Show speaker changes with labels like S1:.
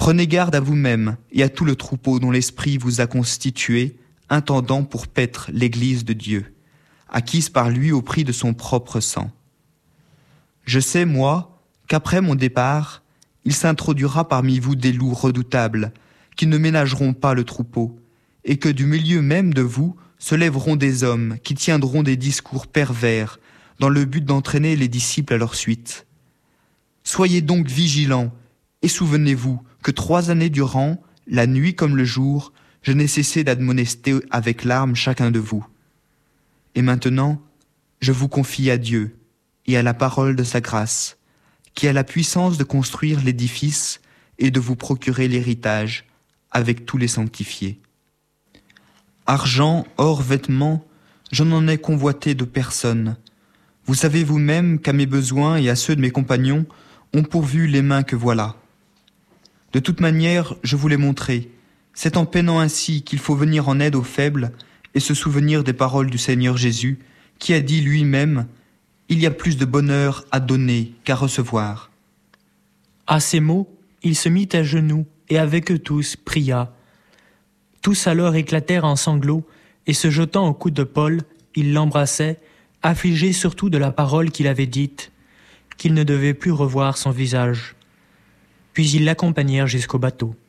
S1: Prenez garde à vous-même et à tout le troupeau dont l'Esprit vous a constitué, intendant pour paître l'Église de Dieu, acquise par lui au prix de son propre sang. Je sais, moi, qu'après mon départ, il s'introduira parmi vous des loups redoutables, qui ne ménageront pas le troupeau, et que du milieu même de vous se lèveront des hommes qui tiendront des discours pervers, dans le but d'entraîner les disciples à leur suite. Soyez donc vigilants, et souvenez-vous que 3 années durant, la nuit comme le jour, je n'ai cessé d'admonester avec larmes chacun de vous. Et maintenant, je vous confie à Dieu et à la parole de sa grâce, qui a la puissance de construire l'édifice et de vous procurer l'héritage avec tous les sanctifiés. Argent, or, vêtements, je n'en ai convoité de personne. Vous savez vous-même qu'à mes besoins et à ceux de mes compagnons ont pourvu les mains que voilà. De toute manière, je vous l'ai montré. C'est en peinant ainsi qu'il faut venir en aide aux faibles et se souvenir des paroles du Seigneur Jésus, qui a dit lui-même « Il y a plus de bonheur à donner qu'à recevoir ».
S2: À ces mots, il se mit à genoux et avec eux tous pria. Tous alors éclatèrent en sanglots et se jetant au cou de Paul, ils l'embrassaient, affligés surtout de la parole qu'il avait dite, qu'ils ne devaient plus revoir son visage. Puis ils l'accompagnèrent jusqu'au bateau.